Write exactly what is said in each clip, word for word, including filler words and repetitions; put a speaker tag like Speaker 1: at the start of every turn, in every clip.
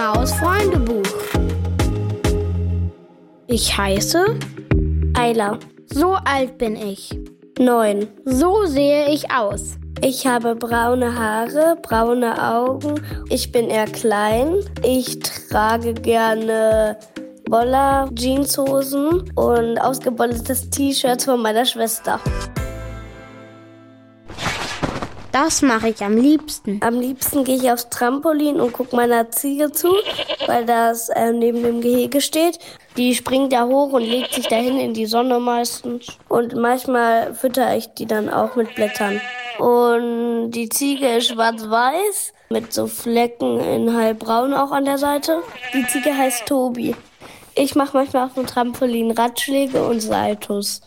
Speaker 1: Maus Freundebuch. Ich heiße
Speaker 2: Ayla.
Speaker 1: So alt bin ich.
Speaker 2: Neun.
Speaker 1: So sehe ich aus.
Speaker 2: Ich habe braune Haare, braune Augen. Ich bin eher klein. Ich trage gerne Boller, Jeanshosen und ausgebeuteltes T-Shirt von meiner Schwester.
Speaker 1: Das mache ich am liebsten.
Speaker 2: Am liebsten gehe ich aufs Trampolin und gucke meiner Ziege zu, weil das äh, neben dem Gehege steht. Die springt da hoch und legt sich dahin in die Sonne meistens. Und manchmal fütter ich die dann auch mit Blättern. Und die Ziege ist schwarz-weiß mit so Flecken in hellbraun auch an der Seite. Die Ziege heißt Tobi. Ich mache manchmal auf dem Trampolin Ratschläge und Saltos.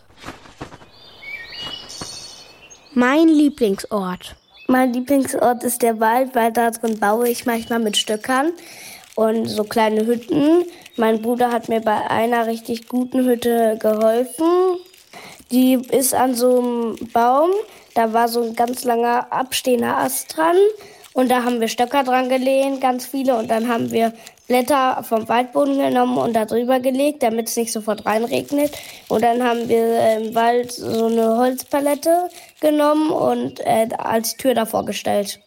Speaker 1: Mein Lieblingsort.
Speaker 2: Mein Lieblingsort ist der Wald, weil da drin baue ich manchmal mit Stöckern und so kleine Hütten. Mein Bruder hat mir bei einer richtig guten Hütte geholfen. Die ist an so einem Baum, da war so ein ganz langer abstehender Ast dran und da haben wir Stöcker dran gelehnt, ganz viele, und dann haben wir Blätter vom Waldboden genommen und da drüber gelegt, damit es nicht sofort reinregnet. Und dann haben wir im Wald so eine Holzpalette genommen und äh, als Tür davor gestellt.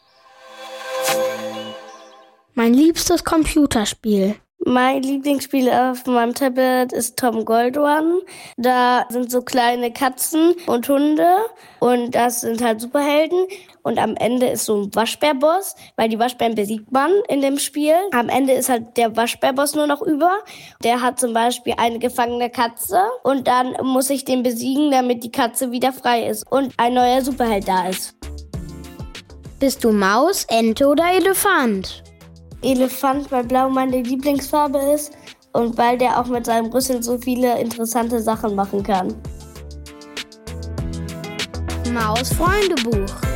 Speaker 1: Mein liebstes Computerspiel.
Speaker 2: Mein Lieblingsspiel auf meinem Tablet ist Tom Gold Run. Da sind so kleine Katzen und Hunde und das sind halt Superhelden. Und am Ende ist so ein Waschbärboss, weil die Waschbären besiegt man in dem Spiel. Am Ende ist halt der Waschbärboss nur noch über. Der hat zum Beispiel eine gefangene Katze und dann muss ich den besiegen, damit die Katze wieder frei ist und ein neuer Superheld da ist.
Speaker 1: Bist du Maus, Ente oder Elefant?
Speaker 2: Elefant, weil Blau meine Lieblingsfarbe ist und weil der auch mit seinem Rüssel so viele interessante Sachen machen kann.
Speaker 1: Maus Freundebuch.